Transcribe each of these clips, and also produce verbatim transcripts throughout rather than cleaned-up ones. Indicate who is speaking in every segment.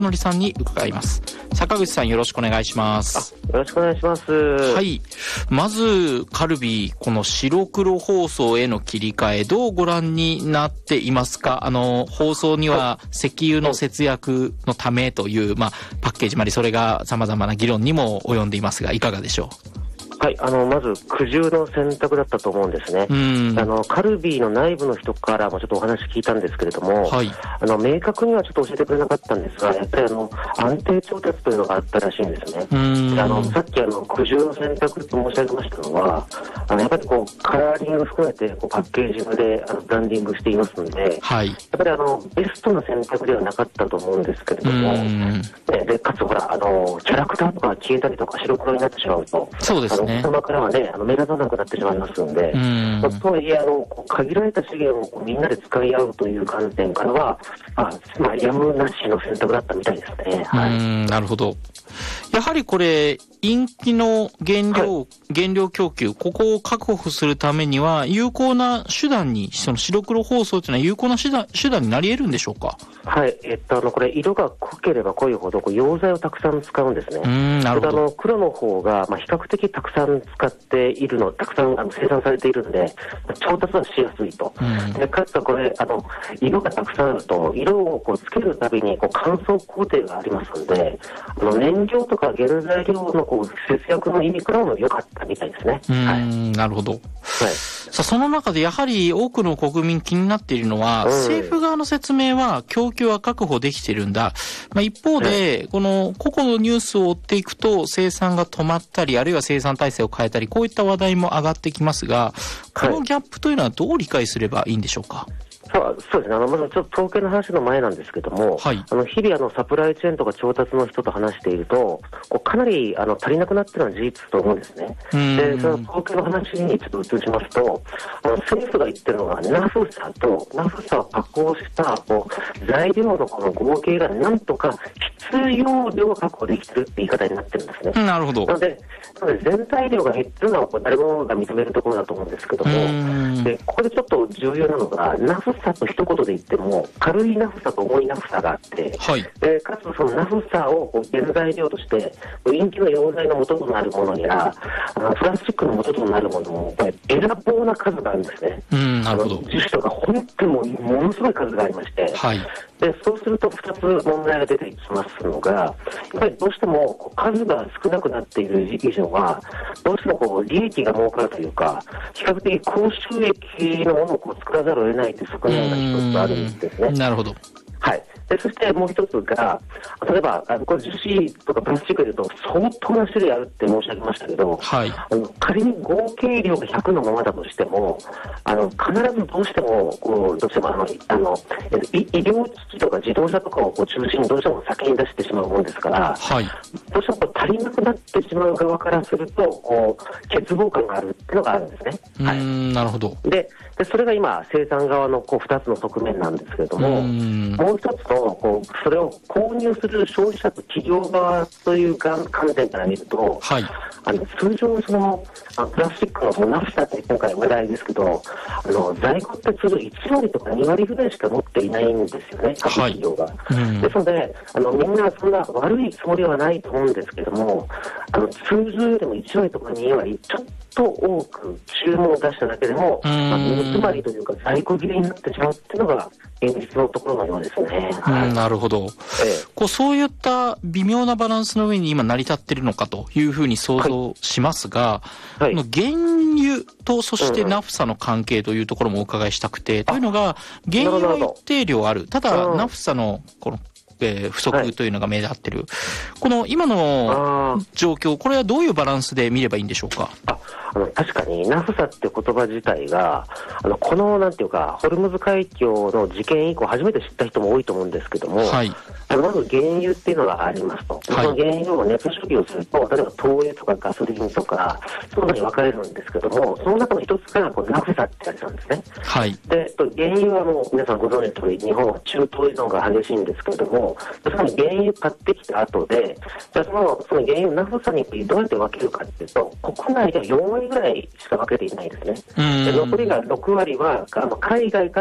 Speaker 1: のりさんに伺います。坂口さん、よろしくお願いします。
Speaker 2: よろしくお願いします。
Speaker 1: はい。まず、カルビー、この白黒放送への切り替え、どうご覧になっていますか？あの、放送には石油の節約のためという、まあ、パッケージまでそれが様々な議論にも及んでいますが、いかがでしょう？
Speaker 2: はい、あのまず苦渋の選択だったと思うんですね。あのカルビーの内部の人からもちょっとお話聞いたんですけれども、はい、あの明確にはちょっと教えてくれなかったんですが、やっぱりあの安定調達というのがあったらしいんですね。あのさっきあの苦渋の選択と申し上げましたのは、あのやっぱりこうカラーリング含めてこうパッケージまであのブランディングしていますので、はい、やっぱりあのベストな選択ではなかったと思うんですけれども、で, でかつほらあのキャラクターとか消えたりとか白黒になってしまうと、そうですね。様からはね、あの目立たなくなってしまいますので、まあ、とはいえあの限られた資源をこうみんなで使い合うという観点からは、あまあ、やむなしの選択だったみたいですね。はい、
Speaker 1: うんなるほど。やはりこれ陰気の原料、はい、原料供給、ここを確保するためには有効な手段に、その白黒包装というのは有効な手段、手段になり得るんでしょうか？
Speaker 2: はい、えっとあのこれ色が濃ければ濃いほどこう溶剤をたくさん使うんですね。うんなるほど。あの黒の方がまあ比較的たくさん使っているの、たくさんあの生産されているので調達はしやすいと。うんでかつこれあの色がたくさんあると色をこうつけるたびにこう乾燥工程がありますので、あの燃料とか原材料のこう節約の意味からも良かったみたいですね。
Speaker 1: うん、はい、なるほど。はい。さあその中でやはり多くの国民気になっているのは、うん、政府側の説明は供給は確保できているんだ。まあ、一方で、はい、この個々のニュースを追っていくと生産が止まったり、あるいは生産体制を変えたり、こういった話題も上がってきますが、このギャップというのはどう理解すればいいんでしょうか？
Speaker 2: そうそうですね、あのまずちょっと統計の話の前なんですけども、はい、あの日々あのサプライチェーンとか調達の人と話していると、こうかなりあの足りなくなっているのは事実と思うんですね。でその統計の話にちょっと移しますと、あの政府が言ってるのがナフサとナフサを加工したこう材料のこの合計がなんとか必要量を確保できてるって言い方になってるんですね。
Speaker 1: なるほど。
Speaker 2: なのでなので全体量が減ってるのはこう誰もが認めるところだと思うんですけども、でここでちょっと重要なのがナフサと一言で言っても軽いナフサと重いナフサがあって、はい、でかつそのナフサをこう原材料として陰気の溶剤の元となるものやあのプラスチックの元となるものもこれべらぼうな数があるんですね。うんなるほど。樹脂とか本当にもものすごい数がありまして、はい、でそうするとふたつ問題が出てきますのが、やっぱりどうしても数が少なくなっている以上はどうしてもこう利益が儲かるというか、比較的高収益のものをこう作らざるを得ないという側面が一つあるんですね。
Speaker 1: なるほど。
Speaker 2: はい。でそしてもう一つが、例えばあのこれ樹脂とかプラスチックでいうと相当な種類あるって申し上げましたけど、はい、あの仮に合計量がひゃくのままだとしても、あの必ずどうしてもこうどうしてもあのあの医療機器とか自動車とかをこう中心にどうしても先に出してしまうものですから、はい、どうしてもこう足りなくなってしまう側からするとこう欠乏感があるっていうのがあるんですね。
Speaker 1: うーん、はい、なるほど。
Speaker 2: ででそれが今生産側のこうふたつの側面なんですけれども、もう一つのこうそれを購入する消費者と企業側という観点から見ると、はい、あの通常そのあプラスチックのナフサって今回話題ですけど、あの在庫って通常いちわりとかにわりぐらいしか持っていないんですよね、各企業が。はいうん、ですのであのみんなそんな悪いつもりはないと思うんですけども、あの通常よりもいちわりとかにわりちょっと多く注文を出しただけでも、まあ、つまりというか在庫切れになってしまうっていうのが現実のところのようですね。
Speaker 1: はい、うん、なるほど。ええ、こうそういった微妙なバランスの上に今成り立っているのかというふうに想像しますが、はい、この原油とそしてナフサの関係というところもお伺いしたくて、うん、というのが原油は一定量ある、ただナフサのこのえー、不足というのが目立ってる、はい、この今の状況、これはどういうバランスで見ればいいんでしょうか？
Speaker 2: ああの確かにナフサって言葉自体があのこのなんていうかホルムズ海峡の事件以降初めて知った人も多いと思うんですけども、はい、あのまず原油っていうのがありますと、はい、その原油を熱処理をすると例えば灯油とかガソリンとかそういうのに分かれるんですけども、その中の一つがこうナフサってやつなんですね。はい、で原油はもう皆さんご存知の通り日本は中東依存が激しいんですけれども、その原油買ってきた後でじゃあそのその原油ナフサにどうやって分けるかっていうと、国内ではよんわりぐらいしか分けていないですね。で残りがろくわりはあの海外から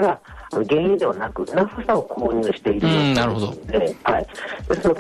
Speaker 2: 原油ではなくナフサを購入しているので、
Speaker 1: なるほど。
Speaker 2: はい、ですの